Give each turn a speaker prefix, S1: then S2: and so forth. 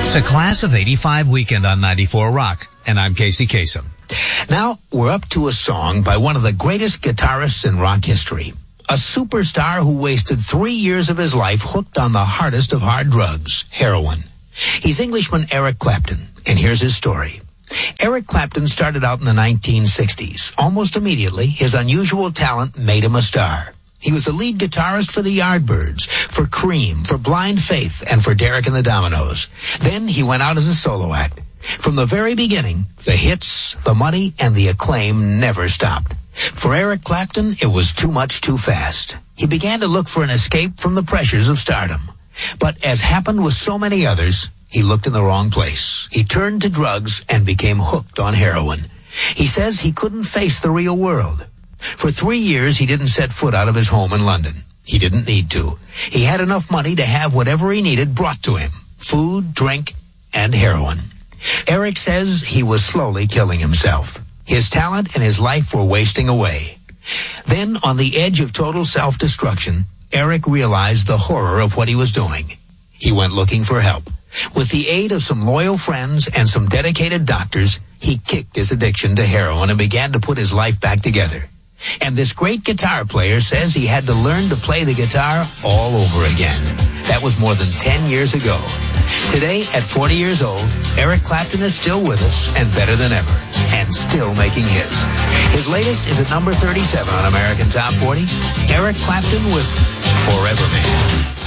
S1: It's a Class of 85 weekend on 94 Rock, and I'm Casey Kasem.
S2: Now, we're up to a song by one of the greatest guitarists in rock history. A superstar who wasted 3 years of his life hooked on the hardest of hard drugs, heroin. He's Englishman Eric Clapton, and here's his story. Eric Clapton started out in the 1960s. Almost immediately, his unusual talent made him a star. He was the lead guitarist for the Yardbirds, for Cream, for Blind Faith, and for Derek and the Dominos. Then he went out as a solo act. From the very beginning, the hits, the money, and the acclaim never stopped. For Eric Clapton, it was too much too fast. He began to look for an escape from the pressures of stardom. But as happened with so many others, he looked in the wrong place. He turned to drugs and became hooked on heroin. He says he couldn't face the real world. For 3 years, he didn't set foot out of his home in London. He didn't need to. He had enough money to have whatever he needed brought to him: food, drink, and heroin. Eric says he was slowly killing himself. His talent and his life were wasting away. Then, on the edge of total self-destruction, Eric realized the horror of what he was doing. He went looking for help. With the aid of some loyal friends and some dedicated doctors, he kicked his addiction to heroin and began to put his life back together. And this great guitar player says he had to learn to play the guitar all over again. That was more than 10 years ago. Today, at 40 years old, Eric Clapton is still with us and better than ever, and still making hits. His latest is at number 37 on American Top 40. Eric Clapton with Forever Man.